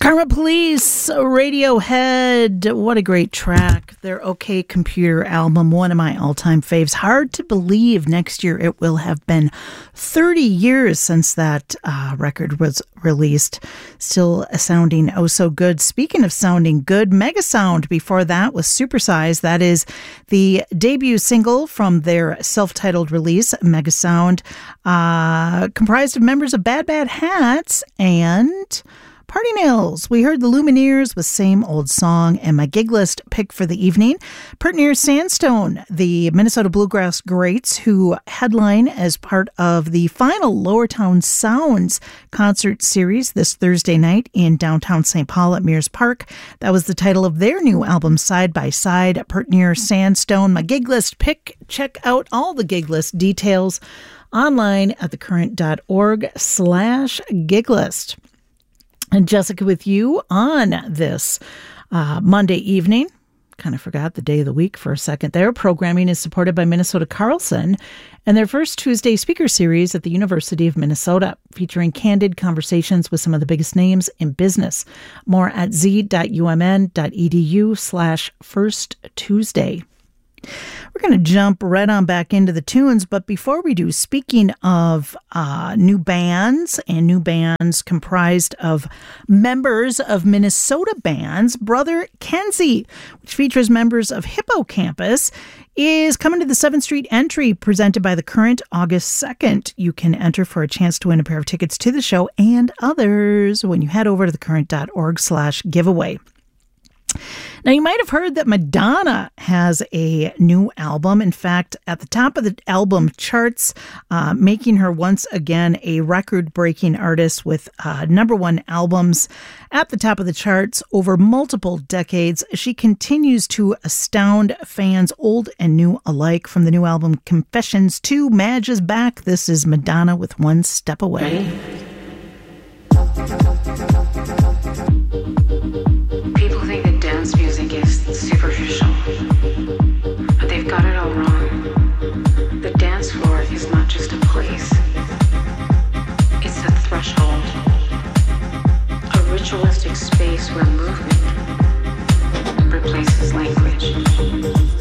Karma Police, Radiohead, what a great track. Their OK Computer album, one of my all-time faves. Hard to believe next year it will have been 30 years since that record was released. Still sounding oh so good. Speaking of sounding good, Megasound before that was Supersize. That is the debut single from their self-titled release, Megasound, comprised of members of Bad Bad Hats and Party Nails. We heard the Lumineers with Same Old Song, and my gig list pick for the evening, Pert Near Sandstone, the Minnesota Bluegrass Greats, who headline as part of the final Lowertown Sounds concert series this Thursday night in downtown St. Paul at Mears Park. That was the title of their new album, Side by Side, Pert Near Sandstone. My gig list pick. Check out all the gig list details online at thecurrent.org/giglist. And Jessica with you on this Monday evening. Kind of forgot the day of the week for a second there. Programming is supported by Minnesota Carlson and their first Tuesday speaker series at the University of Minnesota, featuring candid conversations with some of the biggest names in business. More at z.umn.edu/firsttuesday. We're going to jump right on back into the tunes, but before we do, speaking of new bands comprised of members of Minnesota bands, Brother Kenzie, which features members of Hippocampus, is coming to the 7th Street Entry, presented by The Current, August 2nd. You can enter for a chance to win a pair of tickets to the show and others when you head over to thecurrent.org/giveaway. Now, you might have heard that Madonna has a new album. In fact, at the top of the album charts, making her once again a record-breaking artist with #1 albums at the top of the charts over multiple decades. She continues to astound fans, old and new alike. From the new album Confessions to Madge is Back, this is Madonna with One Step Away. Ready? Music is superficial, but they've got it all wrong. The dance floor is not just a place, it's a threshold, a ritualistic space where movement